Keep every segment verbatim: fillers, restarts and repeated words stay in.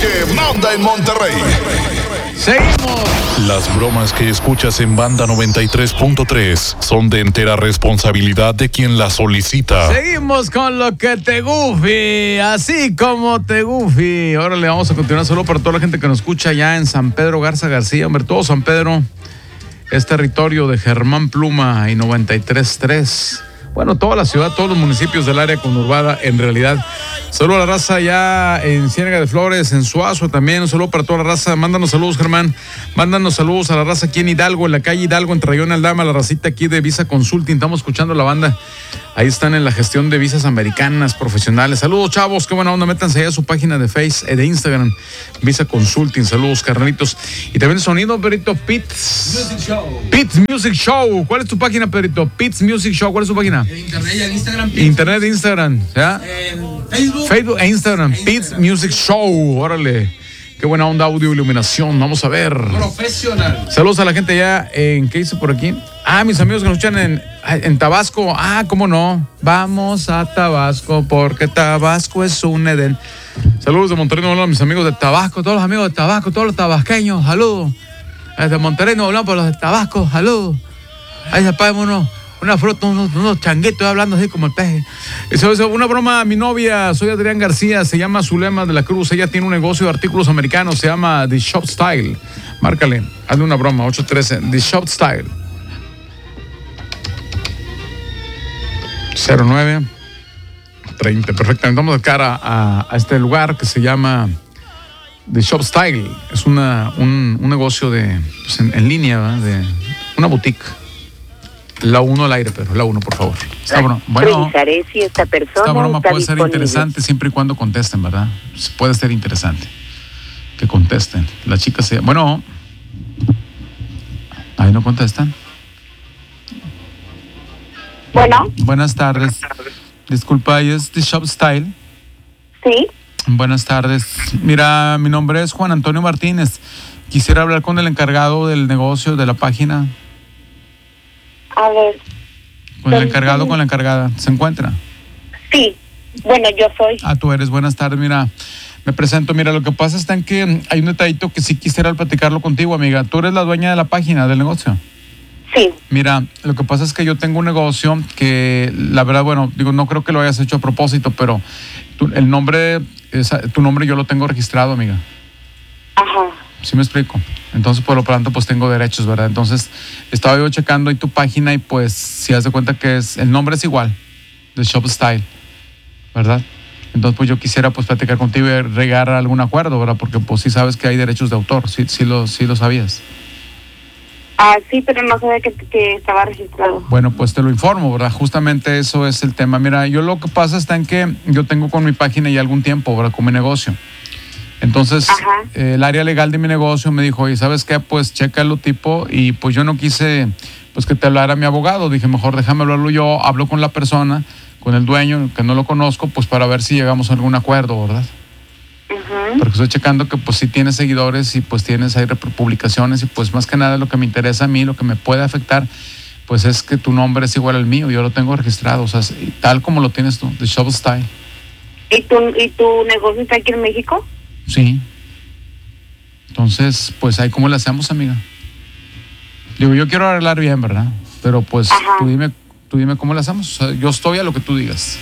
que manda en Monterrey. Seguimos. Las bromas que escuchas en Banda noventa y tres punto tres son de entera responsabilidad de quien las solicita. Seguimos con lo que te gufi, así como te gufi. Ahora le vamos a continuar solo para toda la gente que nos escucha ya en San Pedro Garza García. Hombre, todo San Pedro es territorio de Germán Pluma y noventa y tres punto tres. Bueno, toda la ciudad, todos los municipios del área conurbada, en realidad. Saludos a la raza ya en Ciénaga de Flores, en Suazo también. Un saludo para toda la raza. Mándanos saludos, Germán. Mándanos saludos a la raza aquí en Hidalgo, en la calle Hidalgo, en Rayón Aldama, la racita aquí de Visa Consulting. Estamos escuchando la banda. Ahí están en la gestión de visas americanas profesionales. Saludos, chavos. Qué buena onda. Métanse allá a su página de Face, eh, de Instagram. Visa Consulting. Saludos, carnalitos. Y también el sonido, Pedrito. Pitts Music Show. Pitts Music Show. ¿Cuál es tu página, Pedrito? Pitts Music Show. ¿Cuál es tu página? En internet y en Instagram. Internet e Instagram. ¿Ya? En Facebook. Facebook e Instagram. E Pitts Instagram. Music Show. Órale. Qué buena onda, audio, iluminación. Vamos a ver. Profesional. Saludos a la gente allá en... ¿Qué hice por aquí? Ah, mis amigos que nos escuchan en, en Tabasco. Ah, ¿cómo no? Vamos a Tabasco porque Tabasco es un Edén. Saludos de Monterrey, Nuevo León, mis amigos de Tabasco. Todos los amigos de Tabasco, todos los tabasqueños. Saludos. Desde Monterrey, Nuevo León, para los de Tabasco. Saludos. Ahí se pagan unos... Una fruta, unos, unos changuitos hablando así como el peje. Eso es una broma a mi novia, soy Adrián García, se llama Zulema de la Cruz. Ella tiene un negocio de artículos americanos, se llama The Shop Style. Márcale, hazle una broma, ocho trece, The Shop Style. cero nueve treinta, perfectamente. Vamos de cara a, a este lugar que se llama The Shop Style. Es una, un, un negocio de, pues en, en línea, ¿verdad? De una boutique. La uno al aire, pero la uno, por favor. Esta broma, bueno, revisaré si esta persona esta broma está puede ser disponible. interesante siempre y cuando contesten, ¿verdad? Puede ser interesante que contesten. La chica se... Bueno, ahí no contestan. Bueno, Buenas tardes. Disculpa, ¿es The Shop Style? sí, Buenas tardes. Mira, mi nombre es Juan Antonio Martínez. Quisiera hablar con el encargado del negocio, de la página. a ver, Con el encargado, con la encargada. ¿Se encuentra? sí, bueno, yo soy. Ah, tú eres. Buenas tardes. Mira, me presento. Mira, lo que pasa está en que hay un detallito que sí quisiera platicarlo contigo, amiga. Tú eres la dueña de la página, del negocio. Sí, Mira, lo que pasa es que yo tengo un negocio que, la verdad, bueno, digo, no creo que lo hayas hecho a propósito, pero tu, el nombre, esa, tu nombre yo lo tengo registrado, amiga. ajá, ¿Sí me explico? Entonces, por lo tanto, pues tengo derechos, ¿verdad? Entonces, estaba yo checando ahí tu página y pues, si das de cuenta que es, el nombre es igual, The Shop Style, ¿verdad? Entonces, pues yo quisiera pues platicar contigo y llegar a algún acuerdo, ¿verdad? Porque pues sí sabes que hay derechos de autor, sí, sí, lo, sí lo sabías. ah, sí, pero no sabía que, que estaba registrado. Bueno, pues te lo informo, ¿verdad? Justamente eso es el tema. Mira, yo lo que pasa está en que yo tengo con mi página ya algún tiempo, ¿verdad? Con mi negocio. Entonces, eh, el área legal de mi negocio me dijo, oye, ¿sabes qué? Pues chécalo, tipo, y pues yo no quise pues que te hablara mi abogado. Dije, mejor déjame hablarlo yo, hablo con la persona, con el dueño, que no lo conozco, pues para ver si llegamos a algún acuerdo, ¿verdad? Uh-huh. Porque estoy checando que pues sí tienes seguidores y pues tienes ahí publicaciones y pues más que nada lo que me interesa a mí, lo que me puede afectar, pues es que tu nombre es igual al mío, yo lo tengo registrado, o sea, tal como lo tienes tú, The Shop Style. ¿Y tu, ¿Y tu negocio está aquí en México? Sí. Entonces, pues ahí cómo le hacemos, amiga. Digo, yo quiero arreglar bien, ¿verdad? Pero pues Ajá. tú dime, tú dime cómo le hacemos. O sea, yo estoy a lo que tú digas.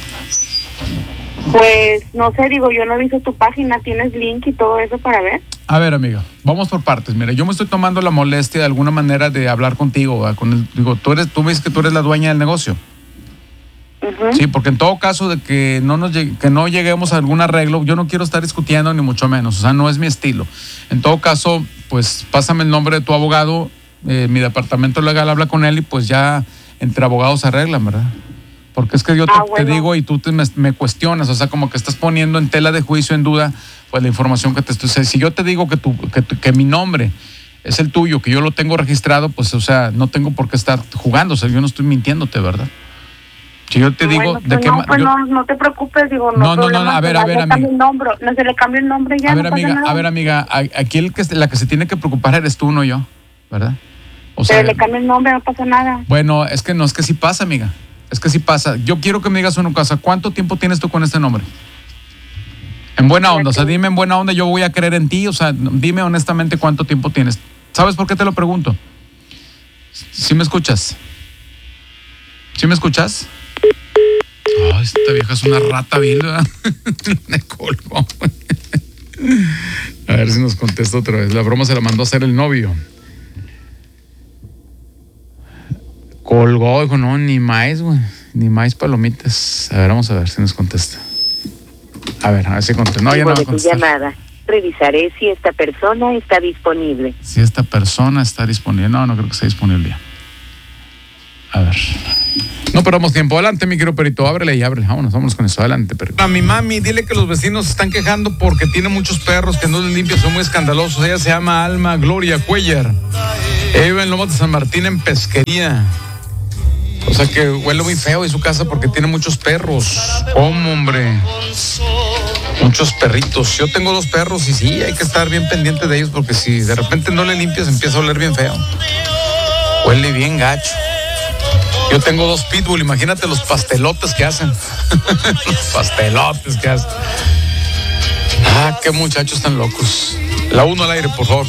Pues, no sé, digo, yo no he visto tu página, ¿tienes link y todo eso para ver? A ver, amiga, vamos por partes. Mira, yo me estoy tomando la molestia de alguna manera de hablar contigo, ¿verdad? Con el, digo, tú eres, tú me dices que tú eres la dueña del negocio. Uh-huh. Sí, porque en todo caso de que no nos llegue, que no lleguemos a algún arreglo, yo no quiero estar discutiendo ni mucho menos, o sea, no es mi estilo. En todo caso, pues pásame el nombre de tu abogado, eh, mi departamento legal habla con él y pues ya entre abogados se arreglan, ¿verdad? Porque es que yo te, Ah, bueno. te digo y tú te, me, me cuestionas, o sea, como que estás poniendo en tela de juicio, en duda, pues la información que te estoy... Si yo te digo que, tu, que, que mi nombre es el tuyo, que yo lo tengo registrado, pues, o sea, no tengo por qué estar jugando, o sea, yo no estoy mintiéndote, ¿verdad? Si yo te digo... Bueno, de pues qué no, ma- pues yo- no, no te preocupes, digo, no, No, no, no, problema, no, a ver, se a le ver, cambia amiga. el nombre, no se le cambia el nombre ya, A ver, no pasa amiga, nada. a ver, amiga, a- aquí el que, la que se tiene que preocupar eres tú, no yo, ¿verdad? O Pero le cambia el nombre, no pasa nada. bueno, es que no, es que sí pasa, amiga. Es que sí pasa. Yo quiero que me digas una cosa. ¿Cuánto tiempo tienes tú con este nombre? En buena onda, o sea, dime en buena onda, yo voy a creer en ti, o sea, dime honestamente cuánto tiempo tienes. ¿Sabes por qué te lo pregunto? ¿Sí me escuchas? ¿Sí me escuchas? Ay, esta vieja es una rata vil, ¿verdad? Me colgó. A ver si nos contesta otra vez. La broma se la mandó a hacer el novio. Colgó, dijo, no, ni más, güey. Ni más palomitas. A ver, vamos a ver si nos contesta. A ver, a ver si contesta. No, ya no va a contestar. Llamada. Revisaré si esta persona está disponible. Si esta persona está disponible. No, no creo que esté disponible ya. A ver. No perdamos tiempo. Adelante, mi querido perito. Ábrele y ábrele. Vámonos, vámonos con eso. Adelante, perito. A mi mami, dile que los vecinos se están quejando porque tiene muchos perros que no les limpian, son muy escandalosos. Ella se llama Alma Gloria Cuellar. Ella vive en Lomas de San Martín, en Pesquería. O sea que huele muy feo en su casa porque tiene muchos perros. ¿Cómo, hombre? Muchos perritos. Yo tengo dos perros y sí, hay que estar bien pendiente de ellos porque si de repente no le limpias empieza a oler bien feo. Huele bien gacho. Yo tengo dos pitbull, imagínate los pastelotes que hacen. Los pastelotes que hacen. Ah, qué muchachos tan locos. La uno al aire, por favor.